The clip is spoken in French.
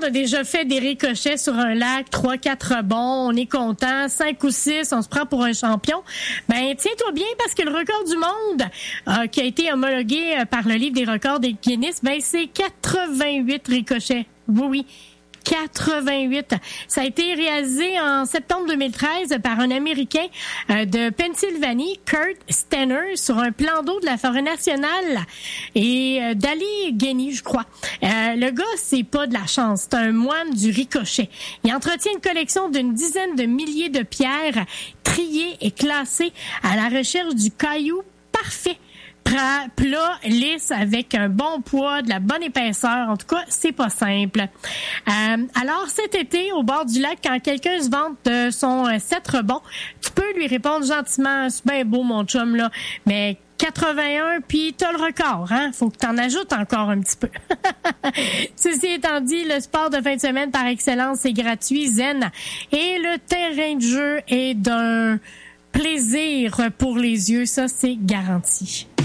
a déjà fait des ricochets sur un lac, 3-4 rebonds, on est content, 5 ou 6, on se prend pour un champion. Ben, tiens-toi bien parce que le record du monde qui a été homologué par le livre des records des Guinness, ben, c'est 88 ricochets. Oui. 88. Ça a été réalisé en septembre 2013 par un Américain de Pennsylvanie, Kurt Stenner, sur un plan d'eau de la forêt nationale et d'Allegheny, je crois. Le gars, c'est pas de la chance, c'est un moine du ricochet. Il entretient une collection d'une dizaine de milliers de pierres triées et classées à la recherche du caillou parfait. Plat, lisse, avec un bon poids, de la bonne épaisseur. En tout cas, c'est pas simple. Alors, cet été, au bord du lac, quand quelqu'un se vante de son 7 rebonds, tu peux lui répondre gentiment, c'est bien beau, mon chum, là, mais 81, puis t'as le record, hein? Faut que t'en ajoutes encore un petit peu. Ceci étant dit, le sport de fin de semaine par excellence, c'est gratuit, zen, et le terrain de jeu est d'un plaisir pour les yeux, ça, c'est garanti.